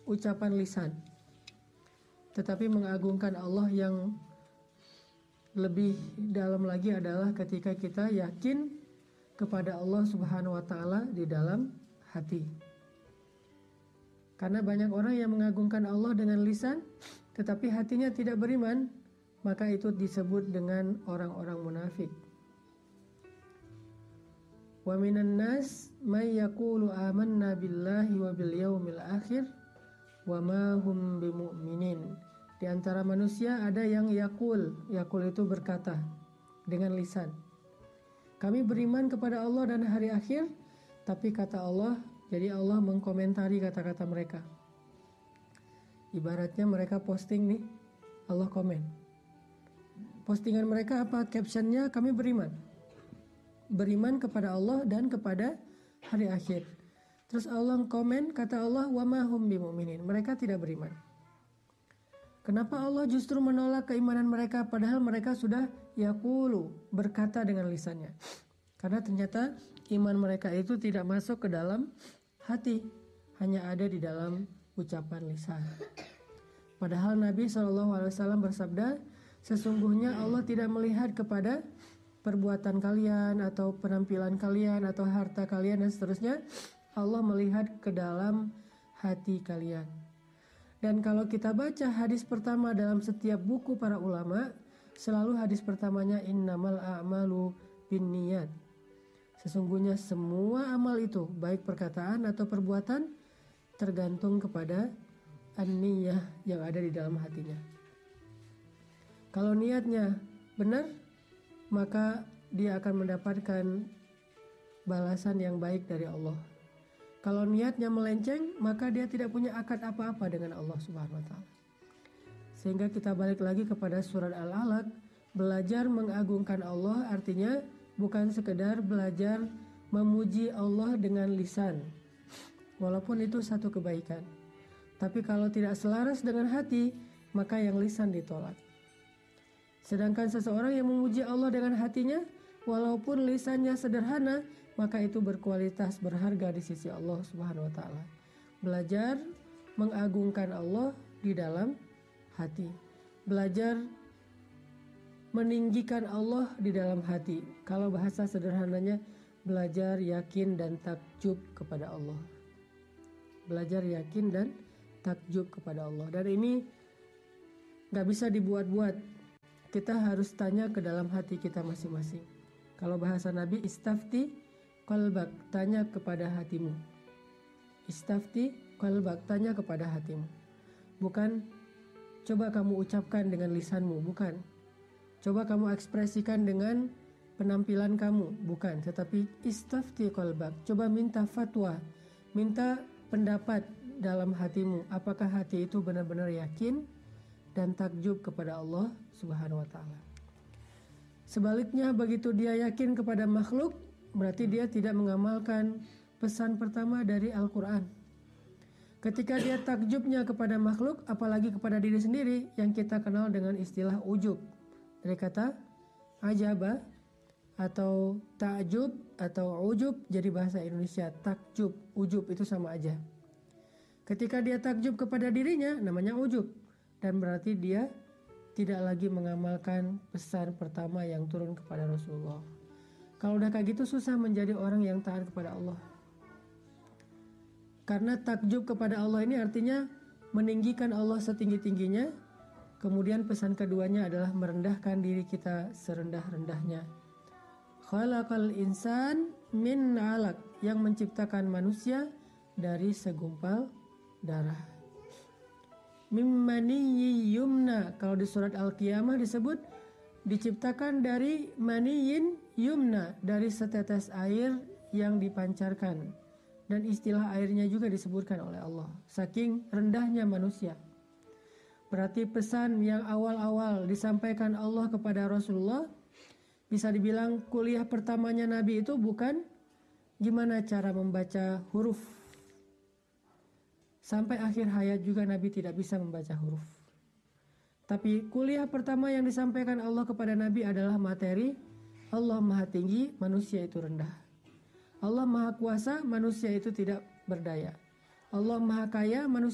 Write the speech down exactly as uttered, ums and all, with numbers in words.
ucapan lisan, tetapi mengagungkan Allah yang lebih dalam lagi adalah ketika kita yakin kepada Allah Subhanahu wa taala di dalam hati. Karena banyak orang yang mengagungkan Allah dengan lisan tetapi hatinya tidak beriman, maka itu disebut dengan orang-orang munafik. Wa minan nas may yaqulu amanna billahi wa bil yaumil akhir wa ma hum bimu'minin. Di antara manusia ada yang yakul, yakul itu berkata dengan lisan, kami beriman kepada Allah dan hari akhir, tapi kata Allah, jadi Allah mengkomentari kata-kata mereka. Ibaratnya mereka posting nih, Allah komen. Postingan mereka apa? Captionnya kami beriman. Beriman kepada Allah dan kepada hari akhir. Terus Allah komen, kata Allah, wa ma hum bimu'minin. Mereka tidak beriman. Kenapa Allah justru menolak keimanan mereka padahal mereka sudah yaqulu, berkata dengan lisannya? Karena ternyata iman mereka itu tidak masuk ke dalam hati, hanya ada di dalam ucapan lisan. Padahal Nabi shallallahu alaihi wasallam bersabda, sesungguhnya Allah tidak melihat kepada perbuatan kalian atau penampilan kalian atau harta kalian dan seterusnya. Allah melihat ke dalam hati kalian. Dan kalau kita baca hadis pertama dalam setiap buku para ulama, selalu hadis pertamanya innamal a'malu binniyat. Sesungguhnya semua amal itu, baik perkataan atau perbuatan, tergantung kepada an-niyah yang ada di dalam hatinya. Kalau niatnya benar, maka dia akan mendapatkan balasan yang baik dari Allah. Kalau niatnya melenceng, maka dia tidak punya akad apa-apa dengan Allah Subhanahu wa taala. Sehingga kita balik lagi kepada surat Al-Alaq, belajar mengagungkan Allah artinya bukan sekedar belajar memuji Allah dengan lisan. Walaupun itu satu kebaikan. Tapi kalau tidak selaras dengan hati, maka yang lisan ditolak. Sedangkan seseorang yang memuji Allah dengan hatinya, walaupun lisannya sederhana, maka itu berkualitas, berharga di sisi Allah Subhanahu wa taala. Belajar mengagungkan Allah di dalam hati. Belajar meninggikan Allah di dalam hati. Kalau bahasa sederhananya, belajar yakin dan takjub kepada Allah. Belajar yakin dan takjub kepada Allah. Dan ini gak bisa dibuat-buat. Kita harus tanya ke dalam hati kita masing-masing. Kalau bahasa Nabi, istafti qalbak, tanya kepada hatimu. Istafti qalbak, tanya kepada hatimu. Bukan coba kamu ucapkan dengan lisanmu, bukan. Coba kamu ekspresikan dengan penampilan kamu, bukan. Tetapi istafti qalbak, coba minta fatwa, minta pendapat dalam hatimu. Apakah hati itu benar-benar yakin dan takjub kepada Allah Subhanahu wa taala. Sebaliknya, begitu dia yakin kepada makhluk, berarti dia tidak mengamalkan pesan pertama dari Al-Quran. Ketika dia takjubnya kepada makhluk, apalagi kepada diri sendiri, yang kita kenal dengan istilah ujub. Dari kata ajaba atau ta'jub atau ujub, jadi bahasa Indonesia takjub, ujub itu sama aja. Ketika dia takjub kepada dirinya, namanya ujub. Dan berarti dia tidak lagi mengamalkan pesan pertama yang turun kepada Rasulullah. Kalau udah kayak gitu susah menjadi orang yang taat kepada Allah. Karena takjub kepada Allah ini artinya meninggikan Allah setinggi-tingginya. Kemudian pesan keduanya adalah merendahkan diri kita serendah-rendahnya. Khalaqal insan min 'alaq, yang menciptakan manusia dari segumpal darah. Mimmaniyyi yumna, kalau di surat Al-Qiyamah disebut diciptakan dari maniyin yumna, dari setetes air yang dipancarkan. Dan istilah airnya juga disebutkan oleh Allah, saking rendahnya manusia. Berarti pesan yang awal-awal disampaikan Allah kepada Rasulullah, bisa dibilang kuliah pertamanya Nabi itu bukan gimana cara membaca huruf. Sampai akhir hayat juga Nabi tidak bisa membaca huruf. Tapi kuliah pertama yang disampaikan Allah kepada Nabi adalah materi Allah Maha Tinggi, manusia itu rendah. Allah Maha Kuasa, manusia itu tidak berdaya. Allah Maha Kaya, manusia